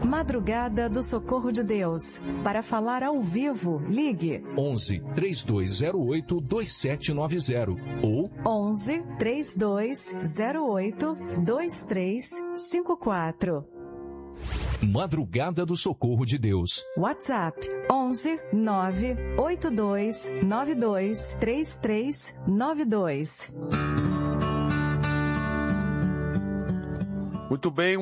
Madrugada do Socorro de Deus. Para falar ao vivo, ligue 11 3208 2790 ou 11 3208 2354. Madrugada do Socorro de Deus. WhatsApp 11 982 92 3392. Muito bem,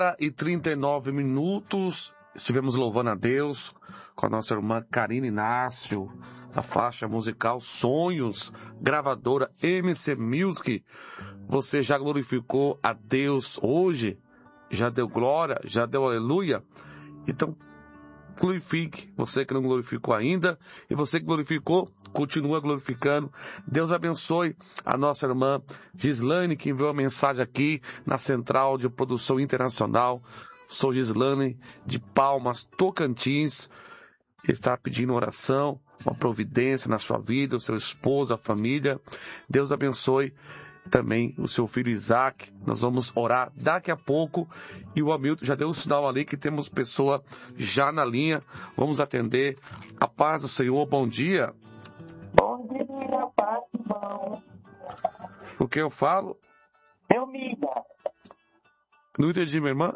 1h39. Estivemos louvando a Deus com a nossa irmã Karine Inácio, da faixa musical Sonhos, gravadora MC Music. Você já glorificou a Deus hoje? Já deu glória? Já deu aleluia? Então, glorifique. Você que não glorificou ainda, e você que glorificou, continua glorificando. Deus abençoe a nossa irmã Gislane, que enviou a mensagem aqui na Central de Produção Internacional. Sou Gislane de Palmas, Tocantins. Está pedindo oração, uma providência na sua vida, o seu esposo, a família. Deus abençoe também o seu filho Isaac. Nós vamos orar daqui a pouco. E o Hamilton já deu um sinal ali que temos pessoa já na linha. Vamos atender. A paz do Senhor, bom dia. Bom dia, paz, irmão. O que eu falo? Delmira. Não entendi, minha irmã.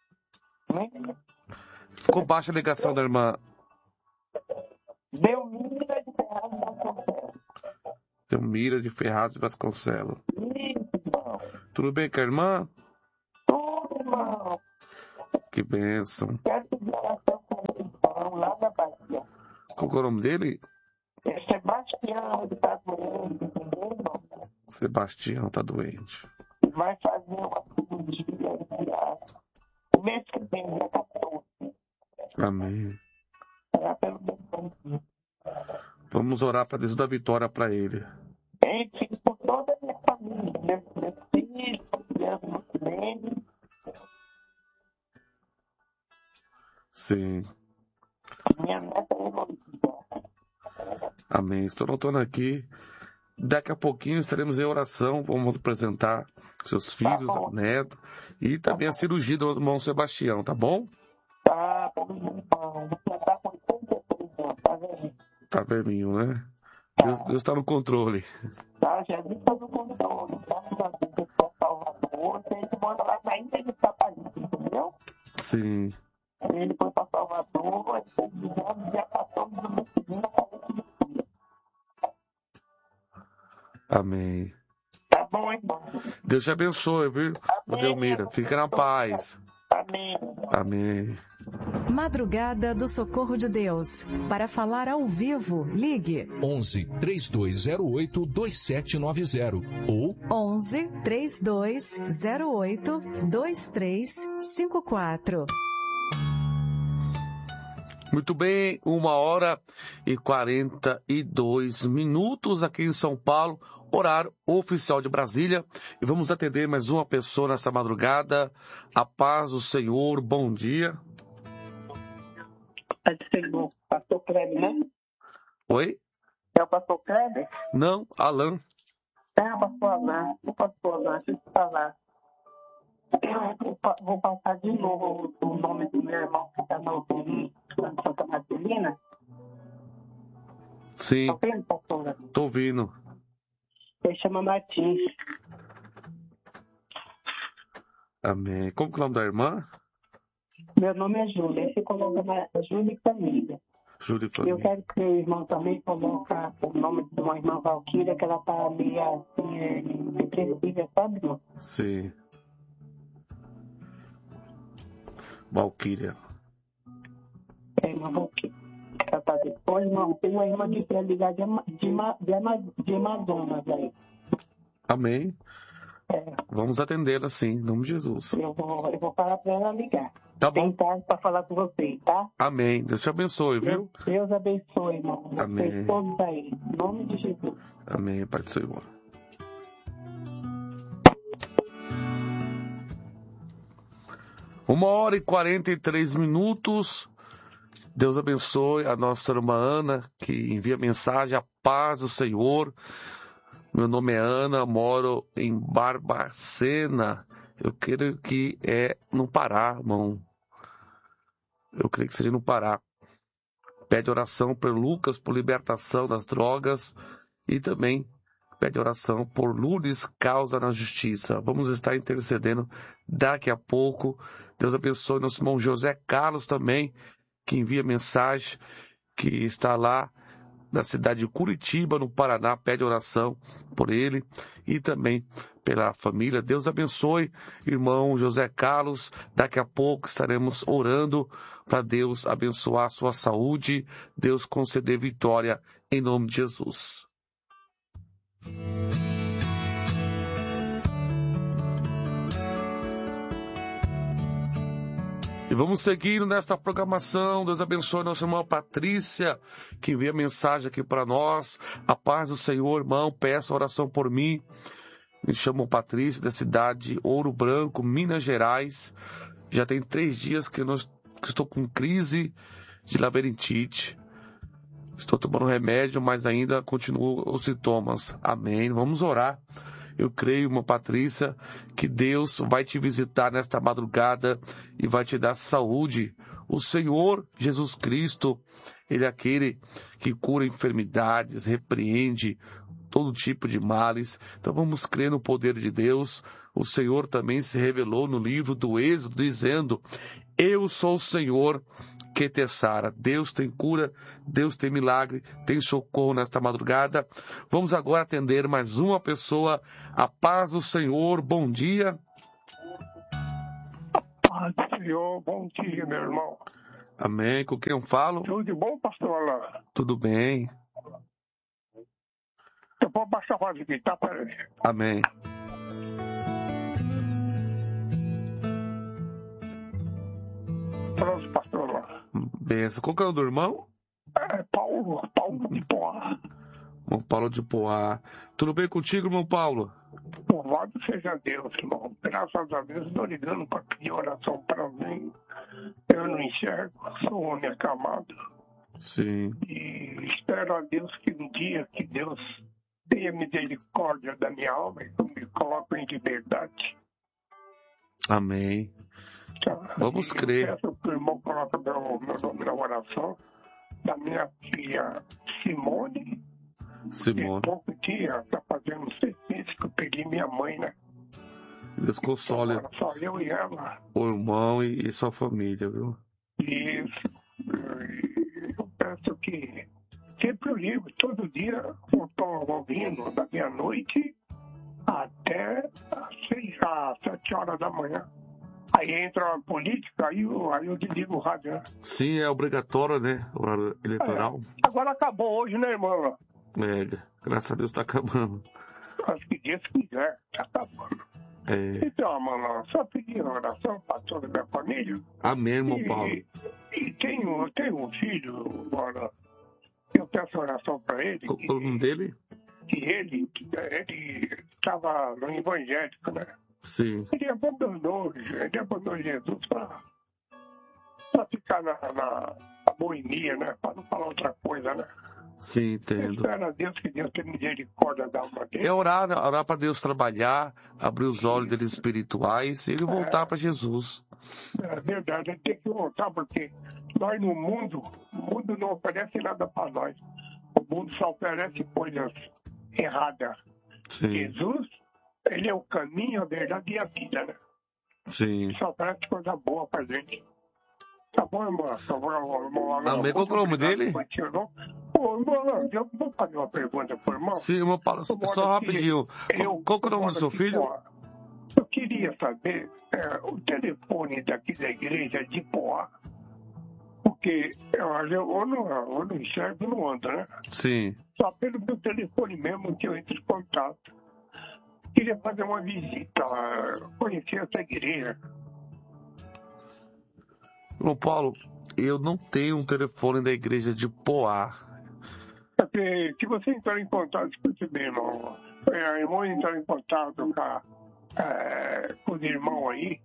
Ficou baixa a ligação da irmã. Delmira de Ferraz de Vasconcelos. Delmira de Ferraz de Vasconcelos. Isso, irmão. Tudo bem com a irmã? Tudo, irmão. Que bênção. Quero pedir oração com o irmão lá da Bahia. Qual é o nome dele? É Sebastião, ele está doente, entendeu, irmão? Sebastião está doente. Vai fazer uma cirurgia o mês que vem, dia 14. Amém. Orar pelo bem. Vamos orar para Deus dar vitória para ele. Fico por toda a minha família, meus filhos, crianças no silêncio. Sim. Minha neta é Heloísa. Amém. Estou notando aqui. Daqui a pouquinho estaremos em oração. Vamos apresentar seus filhos, Tá bom. neto. E também a cirurgia do irmão Sebastião, tá bom? Tá, irmão. Você tá com 83 anos, tá vendo? Tá vermelho, né? Deus está no controle. Tá, Jesus está no controle. Graças a Deus, eu sou Salvador. Ele mora lá na Ilha de Saparica, entendeu? Sim. Ele foi para Salvador, ele foi dizendo, dia 14 do mês seguinte, Amém. tá bom, irmão? Deus te abençoe, viu, Delmira? Fica na paz. Amém. Amém. Madrugada do Socorro de Deus. Para falar ao vivo, ligue 11 3208 2790 ou 11 3208 2354. Muito bem, 1h42 aqui em São Paulo, horário oficial de Brasília. E vamos atender mais uma pessoa nessa madrugada. A paz do Senhor, bom dia. Paz do Senhor. Pastor Kleber, né? Oi? É o pastor Kleber? Não, Alan. É o pastor Alain. O pastor Alain, deixa eu te falar. Eu vou passar de novo o nome do meu irmão que está na UTI, lá em Santa Marcelina. Sim, Tá vendo, pastora? tô ouvindo. Ele chama Martins. Amém. Como que é o nome da irmã? Meu nome é Júlia. Aí você coloca Júlia e Família. Júlia Eu Família. quero que o irmão também coloque o nome de uma irmã Valquíria, que ela está meio assim, depressiva, sabe, irmão? Sim. Valquíria. É, irmã Valquíria. Ela tá depois, irmão, tem uma irmã que quer ligar de Amazonas aí. Amém. É, Vamos atendê-la sim, em nome de Jesus. eu vou falar para ela ligar. Tá bom. Tentar para falar com vocês, tá? Amém. Deus te abençoe, viu? Deus abençoe, irmão. Amém. Vocês todos aí. Em nome de Jesus. Amém, Pai do Senhor. Uma hora e 43. Deus abençoe a nossa irmã Ana, que envia mensagem, a paz do Senhor. Meu nome é Ana, moro em Barbacena. Eu quero que é no Pará, irmão. Eu creio que seria no Pará. Pede oração por Lucas, por libertação das drogas. E também pede oração por Lourdes, causa na justiça. Vamos estar intercedendo daqui a pouco. Deus abençoe nosso irmão José Carlos também, que envia mensagem, que está lá na cidade de Curitiba, no Paraná, pede oração por ele e também pela família. Deus abençoe, irmão José Carlos. Daqui a pouco estaremos orando para Deus abençoar a sua saúde, Deus conceder vitória em nome de Jesus. E vamos seguindo nesta programação. Deus abençoe nossa irmã Patrícia, que envia mensagem aqui para nós. A paz do Senhor, irmão, peço oração por mim. Me chamo Patrícia, da cidade de Ouro Branco, Minas Gerais. Já tem 3 dias que estou com crise de labirintite. Estou tomando remédio, mas ainda continuam os sintomas. Amém. Vamos orar. Eu creio, irmã Patrícia, que Deus vai te visitar nesta madrugada e vai te dar saúde. O Senhor Jesus Cristo, Ele é aquele que cura enfermidades, repreende todo tipo de males. Então vamos crer no poder de Deus. O Senhor também se revelou no livro do Êxodo, dizendo: eu sou o Senhor que te sara. Deus tem cura, Deus tem milagre, tem socorro nesta madrugada. Vamos agora atender mais uma pessoa. A paz do Senhor, bom dia. A paz do Senhor, bom dia, meu irmão. Amém. Com quem eu falo? Tudo bom, pastor Alain? Tudo bem. Eu vou baixar a voz aqui, tá? Peraí. Amém. Pronto, pastor Alain. Benção. Qual que é o do irmão? É Paulo de Poá. Irmão Paulo de Poá. Tudo bem contigo, irmão Paulo? Louvado seja Deus, irmão. Graças a Deus, estou ligando para pedir oração para mim. Eu não enxergo, sou um homem acamado. Sim. E espero a Deus que um dia que Deus tenha misericórdia da minha alma e me coloque em liberdade. Amém. Tá? Vamos E crer. Eu peço que o irmão coloque meu nome na oração da minha filha Simone. Simone. De pouco dia, está fazendo 6 meses que eu perdi minha mãe, né? Deus console Agora só eu e ela. o irmão e sua família, viu? Isso. Eu peço que sempre eu ligo, todo dia eu estou ouvindo da meia-noite até às 7 horas da manhã. Aí entra a política, aí eu desligo o rádio, né? Sim, é obrigatório, né? Horário eleitoral. Agora acabou hoje, né, irmão? É, graças a Deus está acabando. Acho que Deus quiser, tá acabando. É. Então, mano, só pedir oração para toda a minha família. Amém, irmão Paulo. E tenho um filho, mano. Eu peço oração para ele. Qual o nome dele? Que ele estava no evangélico, né? Sim. Ele abandonou Jesus para ficar na boemia, né? Para não falar outra coisa, né? Sim, Eu entendo. espero a Deus que Deus tenha misericórdia da alma dele. É orar para Deus trabalhar, abrir os olhos dele espirituais e ele voltar para Jesus. É verdade, ele tem que voltar, porque nós o mundo não oferece nada para nós. O mundo só oferece coisas erradas. Sim, Jesus, ele é o caminho, a verdade e a vida, né? sim. Só oferece coisa boa pra gente. Tá bom, irmão? Amém. Qual que é o nome dele? Ô, irmão, eu vou fazer uma pergunta pro irmão. Sim, irmão Paulo, só rapidinho. Qual que é o nome do seu filho? Eu queria saber o telefone daqui da igreja de Poá. Porque eu não enxergo, não ando, né? Sim. Só pelo meu telefone mesmo que eu entro em contato. Queria fazer uma visita, conhecer essa igreja. Irmão Paulo, eu não tenho um telefone da igreja de Poá. Porque se você entrar em contato, escute bem, irmão. Irmão entrar em contato com os irmãos aí,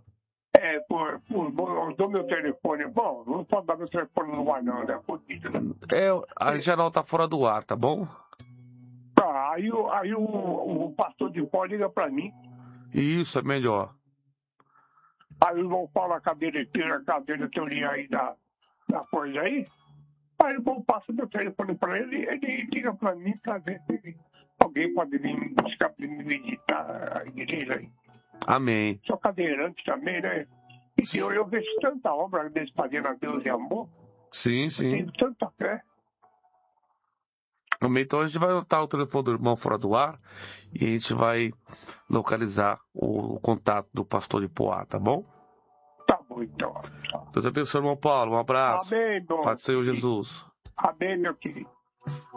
eu dou meu telefone. Bom, não posso dar meu telefone no ar, não, né? A geral tá fora do ar, tá bom? Tá, aí o pastor de pó liga pra mim. Isso, é melhor. Aí o irmão Paulo, a cadeira de teoria aí Após aí o irmão passa meu telefone para ele, ele liga para mim para ver se alguém pode vir me buscar para me visitar a igreja aí. Amém. Sou cadeirante também, né? E eu vejo tanta obra deles fazendo a Deus e amor. Sim, Eu sim. tenho tanta fé. Amém. Então a gente vai botar o telefone do irmão fora do ar e a gente vai localizar o contato do pastor de Poá, tá bom? Tá bom, então. Deus abençoe, irmão Paulo. Um abraço. Amém, dom. Paz do Senhor Jesus. Amém, meu querido.